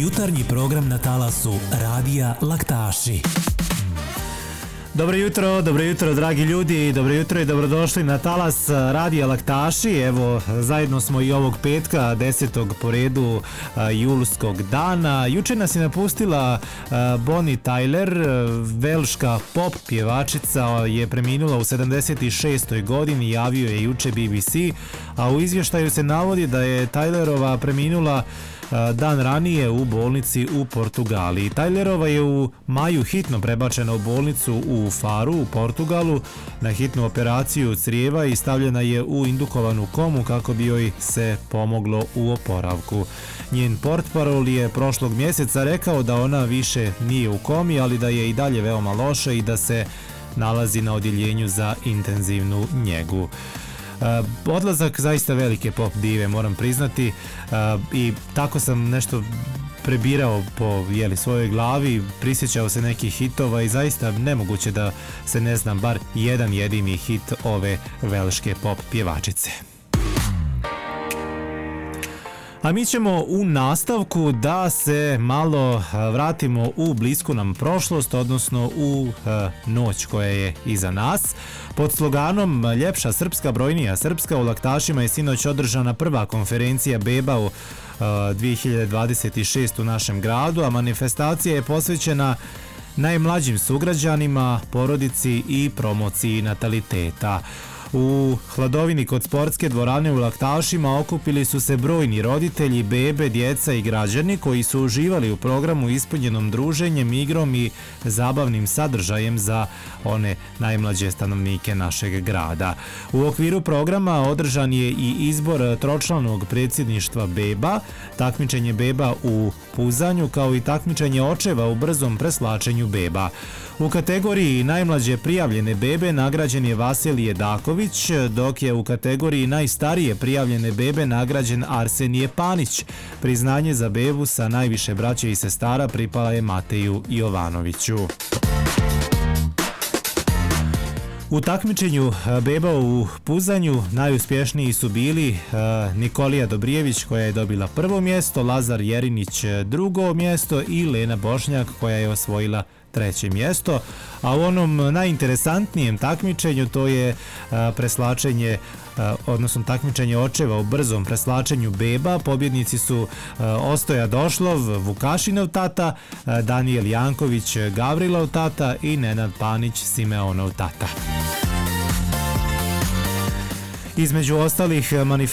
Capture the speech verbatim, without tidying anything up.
Jutarnji program na talasu Radija Laktaši. Dobro jutro, dobro jutro dragi ljudi, dobro jutro i dobrodošli na talas Radija Laktaši. Evo, zajedno smo i ovog petka, desetog po redu a, julskog dana. Juče nas je napustila a, Bonnie Tyler, velška pop pjevačica, je preminula u sedamdeset šestoj godini, javio je juče B B C, a u izvještaju se navodi da je Tylerova preminula dan ranije u bolnici u Portugaliji. Tylerova je u maju hitno prebačena u bolnicu u Faru u Portugalu na hitnu operaciju crijeva i stavljena je u indukovanu komu kako bi joj se pomoglo u oporavku. Njen portparol je prošlog mjeseca rekao da ona više nije u komi, ali da je i dalje veoma loše i da se nalazi na odjeljenju za intenzivnu njegu. Uh, odlazak zaista velike pop dive, moram priznati, uh, i tako sam nešto prebirao po jeli, svojoj glavi, prisjećao se nekih hitova i zaista nemoguće da se ne znam bar jedan jedini hit ove velške pop pjevačice. A mi ćemo u nastavku da se malo vratimo u blisku nam prošlost, odnosno u e, noć koja je iza nas. Pod sloganom Ljepša Srpska, brojnija Srpska u Laktašima je sinoć održana prva konferencija beba u e, dvije hiljade dvadeset šeste u našem gradu, a manifestacija je posvećena najmlađim sugrađanima, porodici i promociji nataliteta. U hladovini kod sportske dvorane u Laktašima okupili su se brojni roditelji, bebe, djeca i građani koji su uživali u programu ispunjenom druženjem, igrom i zabavnim sadržajem za one najmlađe stanovnike našeg grada. U okviru programa održan je i izbor tročlanog predsjedništva beba, takmičenje beba u puzanju kao i takmičenje očeva u brzom preslačenju beba. U kategoriji najmlađe prijavljene bebe nagrađen je Vasilije Daković, dok je u kategoriji najstarije prijavljene bebe nagrađen Arsenije Panić. Priznanje za bebu sa najviše braće i sestara pripala je Mateju Jovanoviću. U takmičenju beba u puzanju najuspješniji su bili Nikolija Dobrijević koja je dobila prvo mjesto, Lazar Jerinić drugo mjesto i Lena Bošnjak koja je osvojila treće mjesto, a u onom najinteresantnijem takmičenju to je preslačenje, odnosno takmičenje očeva u brzom preslačenju beba. Pobjednici su Ostoja Došlov, Vukašinov tata, Danijel Janković, Gavrilov tata i Nenad Panić, Simeonov tata. Između ostalih